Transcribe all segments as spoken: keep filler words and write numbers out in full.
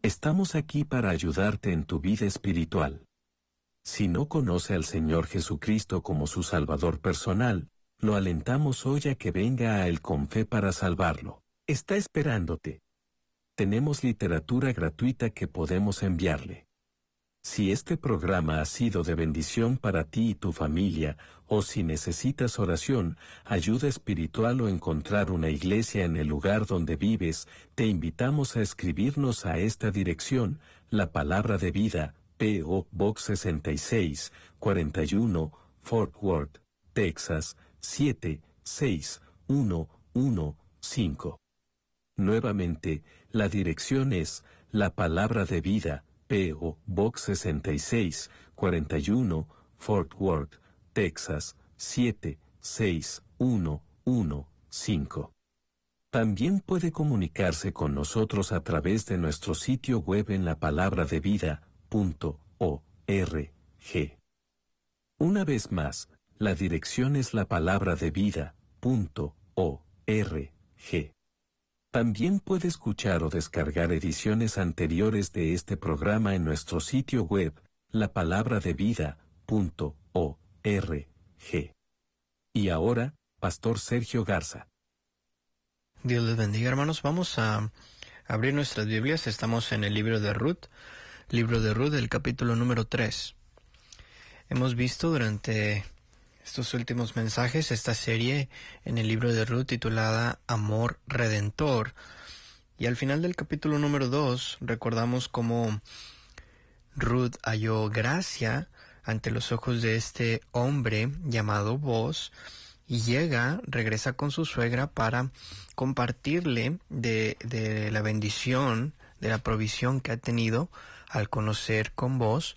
Estamos aquí para ayudarte en tu vida espiritual. Si no conoce al Señor Jesucristo como su Salvador personal, lo alentamos hoy a que venga a Él con fe para salvarlo. Está esperándote. Tenemos literatura gratuita que podemos enviarle. Si este programa ha sido de bendición para ti y tu familia, o si necesitas oración, ayuda espiritual o encontrar una iglesia en el lugar donde vives, te invitamos a escribirnos a esta dirección, La Palabra de Vida, P O Box sesenta y seis, cuarenta y uno, Fort Worth, Texas, siete seis uno uno cinco. Nuevamente, la dirección es La Palabra de Vida, P O Box sesenta y seis, cuarenta y uno, Fort Worth, Texas, siete seis uno uno cinco. También puede comunicarse con nosotros a través de nuestro sitio web en lapalabradevida punto org. Una vez más, la dirección es lapalabradevida punto org. También puede escuchar o descargar ediciones anteriores de este programa en nuestro sitio web, lapalabradevida punto org. Y ahora, Pastor Sergio Garza. Dios les bendiga, hermanos. Vamos a abrir nuestras Biblias. Estamos en el libro de Ruth, libro de Ruth, el capítulo número tres. Hemos visto durante estos últimos mensajes esta serie en el libro de Ruth titulada Amor Redentor. Y al final del capítulo número dos recordamos cómo Ruth halló gracia ante los ojos de este hombre llamado Boaz, y llega, regresa con su suegra para compartirle de, de la bendición, de la provisión que ha tenido al conocer con Boaz.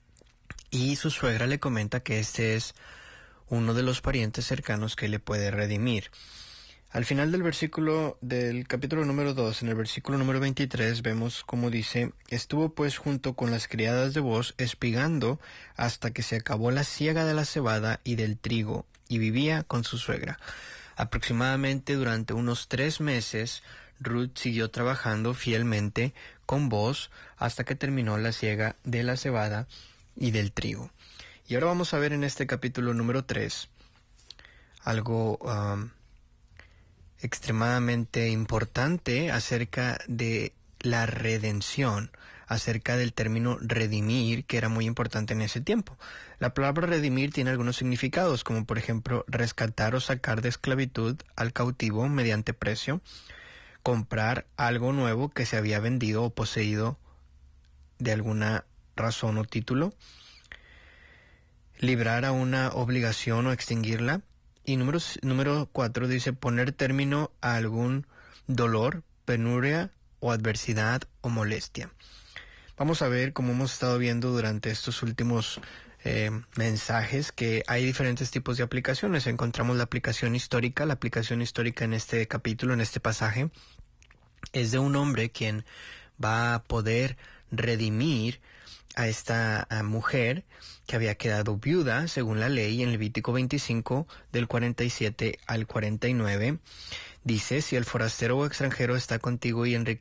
Y su suegra le comenta que este es uno de los parientes cercanos que le puede redimir. Al final del versículo del capítulo número dos, en el versículo número veintitrés, vemos como dice: estuvo pues junto con las criadas de Boaz espigando hasta que se acabó la siega de la cebada y del trigo, y vivía con su suegra. Aproximadamente durante unos tres meses, Ruth siguió trabajando fielmente con Boaz hasta que terminó la siega de la cebada y del trigo. Y ahora vamos a ver en este capítulo número tres algo um, extremadamente importante acerca de la redención, acerca del término redimir, que era muy importante en ese tiempo. La palabra redimir tiene algunos significados, como por ejemplo rescatar o sacar de esclavitud al cautivo mediante precio, comprar algo nuevo que se había vendido o poseído de alguna razón o título, librar a una obligación o extinguirla. Y número, número cuatro dice poner término a algún dolor, penuria o adversidad o molestia. Vamos a ver, como hemos estado viendo durante estos últimos eh, mensajes, que hay diferentes tipos de aplicaciones. Encontramos la aplicación histórica. La aplicación histórica en este capítulo, en este pasaje, es de un hombre quien va a poder redimir a esta a mujer que había quedado viuda según la ley. En Levítico veinticinco, del cuarenta y siete al cuarenta y nueve, dice: si el forastero o extranjero está contigo y enriquece